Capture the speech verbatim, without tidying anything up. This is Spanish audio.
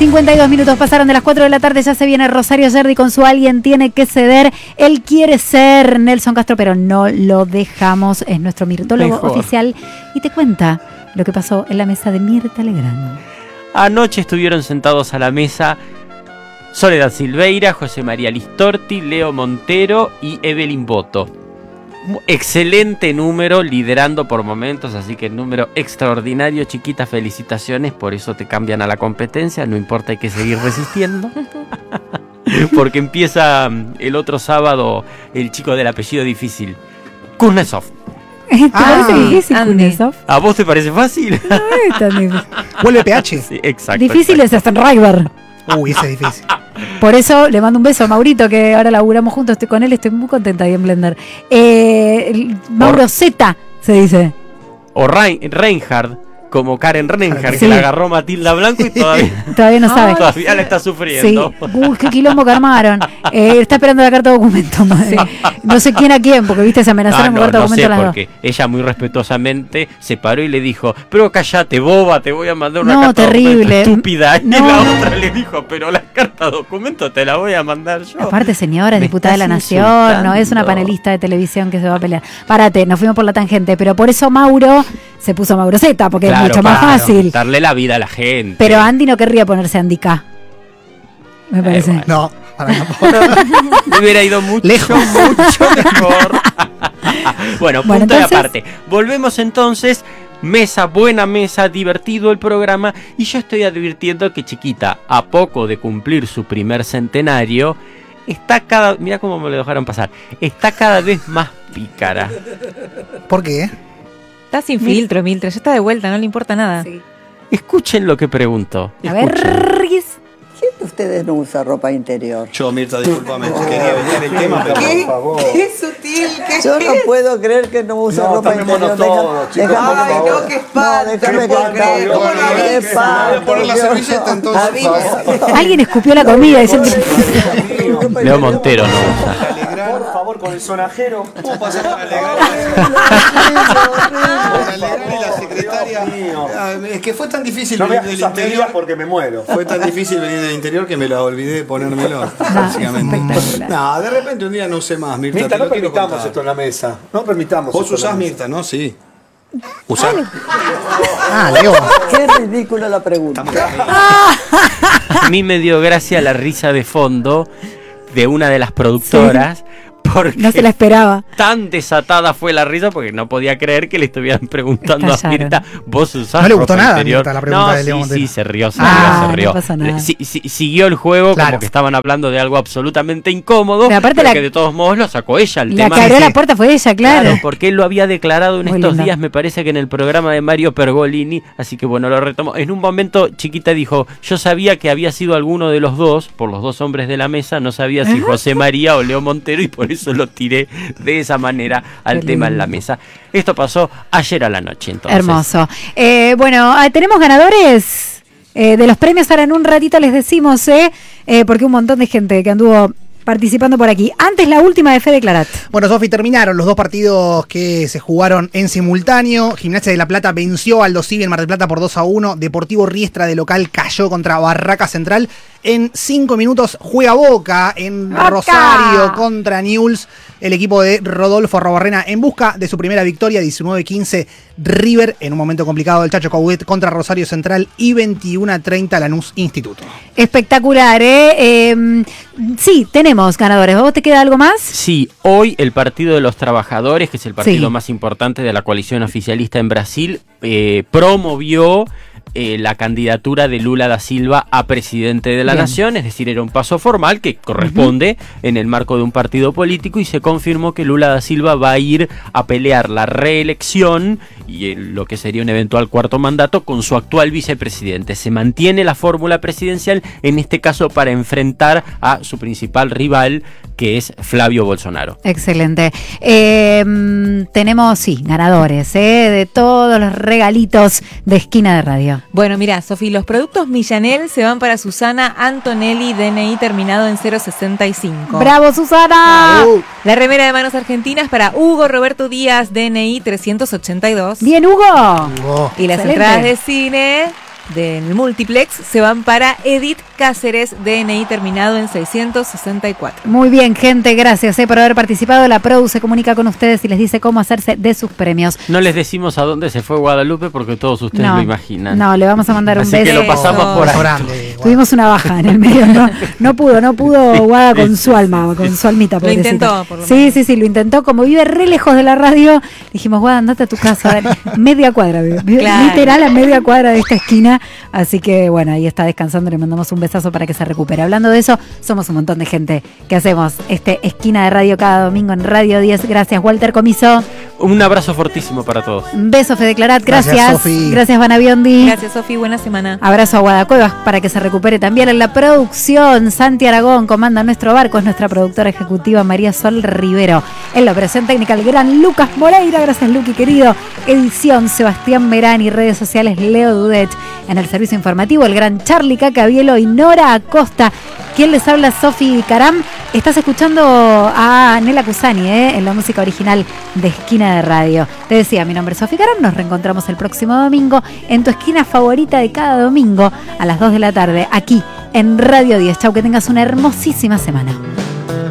cincuenta y dos minutos pasaron de las cuatro de la tarde, ya se viene Rosario Yerdi con su Alguien Tiene que Ceder. Él quiere ser Nelson Castro, pero no lo dejamos, es nuestro mirtólogo Mejor. oficial y te cuenta lo que pasó en la mesa de Mirta Legrand. Anoche estuvieron sentados a la mesa Soledad Silveira, José María Listorti, Leo Montero y Evelyn Boto. Excelente número, liderando por momentos, así que número extraordinario, chiquita, felicitaciones, por eso te cambian a la competencia, no importa, hay que seguir resistiendo. Porque empieza el otro sábado el chico del apellido difícil, Kuznetsov. ¿Te ah, parece difícil, Kuznetsov? ¿A vos te parece fácil? No es tan difícil. Vuelve P H. Sí, exacto. Difícil exacto. Es Stenreiber. Uy, ese es difícil. Por eso le mando un beso a Maurito, que ahora laburamos juntos, estoy con él, estoy muy contenta ahí en Blender. Eh, Mauro Z, se dice. O Rein, Reinhard, como Karen Reinhardt, sí. Que la agarró Matilda Blanco y todavía, todavía no sabe. Todavía la está sufriendo. Sí. Uy, qué quilombo que armaron. Eh, está esperando la carta de documento. Sí. No sé quién a quién, porque viste, se amenazaron ah, no, con carta de no documento sé, a las porque dos. Ella muy respetuosamente se paró y le dijo, pero callate, boba, te voy a mandar una no, carta terrible. de documento estúpida. No. Y la otra le dijo, pero la carta de documento te la voy a mandar yo. Aparte, señora, es diputada de la Nación, insultando. No es una panelista de televisión que se va a pelear. Párate, nos fuimos por la tangente, pero por eso Mauro se puso Mauro Z, porque claro, es mucho más claro. fácil. Darle la vida a la gente. Pero Andy no querría ponerse Andy K. Me parece. Eh, bueno. No, para me hubiera ido mucho, lejos, mucho mejor. Bueno, punto bueno, entonces... de aparte. Volvemos entonces. Mesa, buena mesa, divertido el programa. Y yo estoy advirtiendo que Chiquita, a poco de cumplir su primer centenario, está cada... Mira cómo me lo dejaron pasar. Está cada vez más pícara. ¿Por qué? Está sin filtro, Miltra, ya está de vuelta, no le importa nada. Sí. Escuchen lo que pregunto. A ver, ¿quién de ustedes no usa ropa interior? Yo, Mirta, discúlpame, quería evitar el tema, pero ¿Qué? por favor. Qué sutil, qué Yo no puedo creer que no usa no, ropa interior. Todo, Deja, chicos, ay, no, qué espanto. No, déjame cantar. ¿Cómo no había espanto? Poner la servilleta, entonces. Alguien escupió la comida. Leo Montero no usa. Por favor, con el sonajero. ¿Cómo pasar con Alegrar? Con y la secretaria. Es que fue tan difícil no venir del interior porque me muero. Fue tan difícil venir del interior que me lo olvidé de ponérmelo. Básicamente. No, de repente un día no usé más, Mirta. Mirta, no permitamos esto en la mesa. No permitamos. Vos usás, Mirta, ¿no? Sí. ¿Usás? Ah, Leo. Qué ridícula la pregunta. A mí me dio gracia la risa de fondo de una de las productoras. Sí. Porque no se la esperaba. Tan desatada fue la risa porque no podía creer que le estuvieran preguntando Estallaron. a Mirta, vos usás no le gustó ropa nada interior. Mirta, la pregunta no, de Leo sí, Montero. sí, se rió, se ah, rió, se rió. No pasa nada. Si, si, siguió el juego claro. Como que estaban hablando de algo absolutamente incómodo, pero, aparte pero la, que de todos modos lo sacó ella. El la tema que abrió de, la puerta fue ella, claro. claro. Porque él lo había declarado en Muy estos lindo. días, me parece que en el programa de Mario Pergolini, así que bueno, lo retomó. En un momento Chiquita dijo, yo sabía que había sido alguno de los dos, por los dos hombres de la mesa, no sabía si José María o Leo Montero y por eso lo tiré de esa manera al Qué tema lindo. En la mesa. Esto pasó ayer a la noche, entonces. Hermoso. Eh, bueno, ¿tenemos ganadores eh, de los premios? Ahora en un ratito les decimos, eh, eh, porque un montón de gente que anduvo participando por aquí. Antes la última de Fede Clarat. Bueno, Sofi, terminaron los dos partidos que se jugaron en simultáneo. Gimnasia de La Plata venció al Aldosivi en Mar del Plata por dos a uno. Deportivo Riestra de local cayó contra Barraca Central. En cinco minutos juega Boca en Boca. Rosario contra Newell's. El equipo de Rodolfo Arrobarrena en busca de su primera victoria, diecinueve quince River en un momento complicado del Chacho Coudet contra Rosario Central y veintiuno a treinta Lanús Instituto. Espectacular, ¿eh? eh sí, tenemos ganadores. ¿Vos te queda algo más? Sí, hoy el Partido de los Trabajadores, que es el partido sí. más importante de la coalición oficialista en Brasil, eh, promovió Eh, la candidatura de Lula da Silva a presidente de la Bien. Nación, es decir, era un paso formal que corresponde uh-huh. en el marco de un partido político y se confirmó que Lula da Silva va a ir a pelear la reelección y el, lo que sería un eventual cuarto mandato con su actual vicepresidente. Se mantiene la fórmula presidencial, en este caso para enfrentar a su principal rival, que es Flavio Bolsonaro. Excelente. Eh, tenemos, sí, ganadores eh, de todos los regalitos de Esquina de Radio. Bueno, mira, Sofi, los productos Millanel se van para Susana Antonelli, D N I terminado en cero sesenta y cinco. ¡Bravo, Susana! Uh. La remera de manos argentinas para Hugo Roberto Díaz, D N I trescientos ochenta y dos. ¡Bien, Hugo! Hugo. Y las Excelente. entradas de cine del multiplex se van para Edith Cáceres, D N I terminado en seiscientos sesenta y cuatro. Muy bien, gente, gracias eh, por haber participado. La Produ se comunica con ustedes y les dice cómo hacerse de sus premios. No les decimos a dónde se fue Guadalupe porque todos ustedes no, lo imaginan. No, le vamos a mandar un Así beso. que lo pasamos por ahí. Grande, Tuvimos una baja en el medio, no, no pudo, no pudo Guada con su alma, con su almita. Lo intentó, por lo Sí, sí, sí, lo intentó. Como vive re lejos de la radio, dijimos, Guada, andate a tu casa, media cuadra, vive, Claro. literal a media cuadra de esta esquina. Así que bueno, ahí está descansando, le mandamos un besazo para que se recupere. Hablando de eso, somos un montón de gente que hacemos este esquina de radio cada domingo en Radio diez. Gracias, Walter Comiso. Un abrazo fortísimo para todos. Un beso, Fede Clarat. Gracias. Gracias, Sofi. Gracias, Vana Biondi. Gracias, Sofi, buena semana. Abrazo a Guadacuevas para que se recupere también. En la producción, Santi Aragón comanda nuestro barco, es nuestra productora ejecutiva María Sol Rivero. En la operación técnica, el gran Lucas Moreira. Gracias, Luqui, querido. Edición, Sebastián Merani. Redes sociales, Leo Dudet. En el servicio informativo, el gran Charlie Cacabielo y Nora Acosta. ¿Quién les habla? Sofi Caram. Estás escuchando a Nela Cusani, ¿eh? En la música original de Esquina de Radio. Te decía, mi nombre es Sofi Caram. Nos reencontramos el próximo domingo en tu esquina favorita de cada domingo a las dos de la tarde, aquí en Radio diez. Chau, que tengas una hermosísima semana.